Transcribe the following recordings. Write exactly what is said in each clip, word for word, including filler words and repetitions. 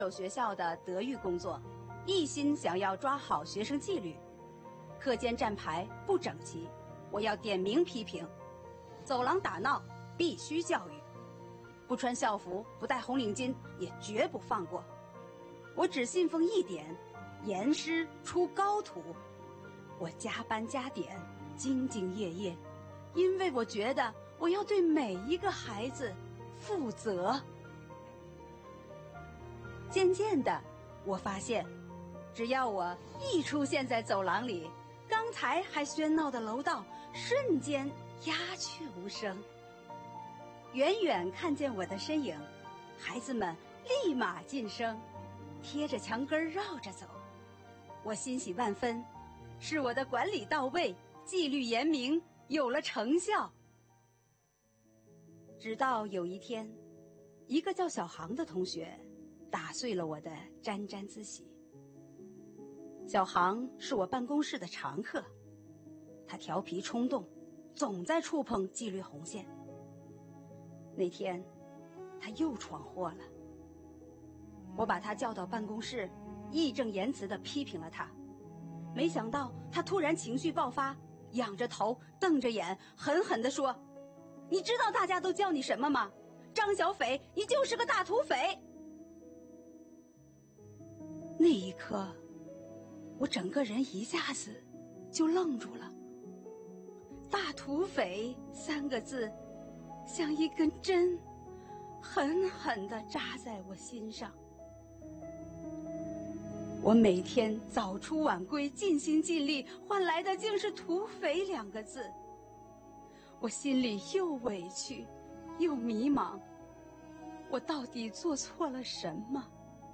有学校的德育工作，一心想要抓好学生纪律。课间站牌不整齐，我要点名批评；走廊打闹必须教育；不穿校服、不戴红领巾也绝不放过。我只信奉一点：严师出高徒。我加班加点，兢兢业业，因为我觉得我要对每一个孩子负责。渐渐的，我发现，只要我一出现在走廊里，刚才还喧闹的楼道瞬间鸦雀无声。远远看见我的身影，孩子们立马噤声，贴着墙根绕着走。我欣喜万分，是我的管理到位，纪律严明，有了成效。直到有一天，一个叫小航的同学打碎了我的沾沾自喜。小航是我办公室的常客，他调皮冲动，总在触碰纪律红线。那天，他又闯祸了。我把他叫到办公室，义正言辞地批评了他。没想到他突然情绪爆发，仰着头，瞪着眼，狠狠地说：“你知道大家都叫你什么吗？张小斐，你就是个大土匪！”那一刻，我整个人一下子就愣住了。大土匪三个字，像一根针，狠狠地扎在我心上。我每天早出晚归，尽心尽力，换来的竟是土匪两个字。我心里又委屈又迷茫，我到底做错了什么？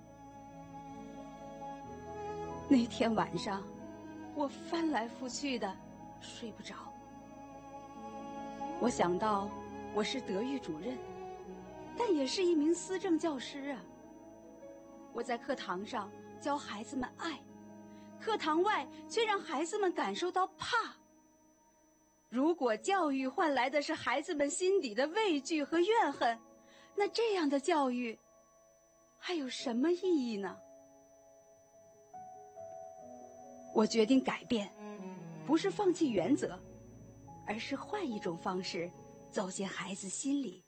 那天晚上，我翻来覆去的睡不着。我想到我是德育主任，但也是一名思政教师啊。我在课堂上教孩子们爱，课堂外却让孩子们感受到怕。如果教育换来的是孩子们心底的畏惧和怨恨，那这样的教育还有什么意义呢？我决定改变，不是放弃原则，而是换一种方式走进孩子心里。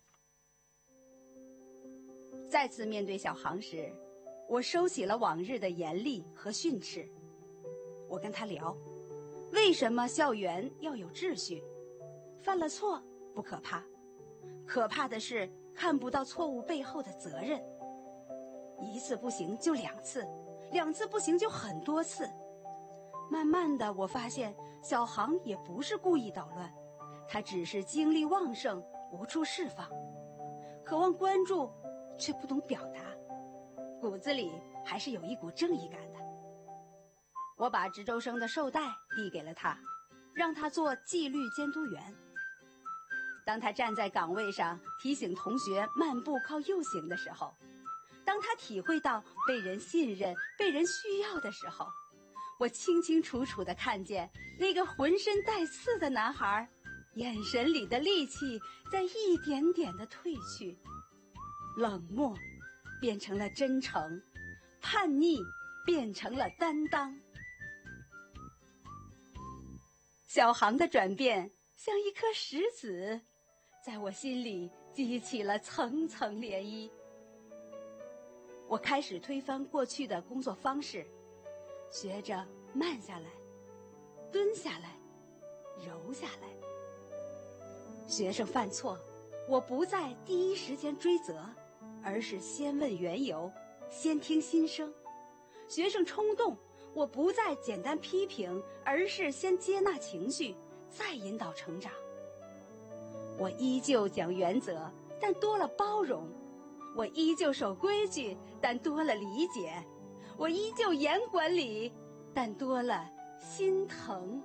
再次面对小航时，我收起了往日的严厉和训斥。我跟他聊，为什么校园要有秩序？犯了错不可怕，可怕的是看不到错误背后的责任。一次不行就两次，两次不行就很多次。慢慢的，我发现小航也不是故意捣乱，他只是精力旺盛，无处释放，渴望关注，却不懂表达，骨子里还是有一股正义感的。我把值周生的绶带递给了他，让他做纪律监督员。当他站在岗位上提醒同学慢步靠右行的时候，当他体会到被人信任、被人需要的时候，我清清楚楚地看见那个浑身带刺的男孩，眼神里的戾气在一点点地褪去，冷漠变成了真诚，叛逆变成了担当。小航的转变像一颗石子，在我心里激起了层层涟漪。我开始推翻过去的工作方式，学着慢下来，蹲下来，柔下来。学生犯错，我不再第一时间追责，而是先问缘由，先听心声。学生冲动，我不再简单批评，而是先接纳情绪，再引导成长。我依旧讲原则，但多了包容；我依旧守规矩，但多了理解；我依旧严管理，但多了心疼。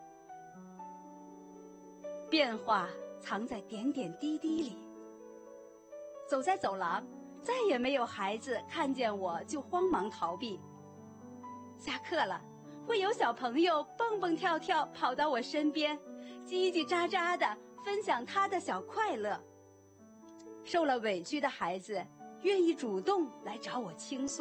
变化藏在点点滴滴里。走在走廊，再也没有孩子看见我就慌忙逃避。下课了，会有小朋友蹦蹦跳跳跑到我身边，叽叽喳喳地分享他的小快乐。受了委屈的孩子愿意主动来找我倾诉。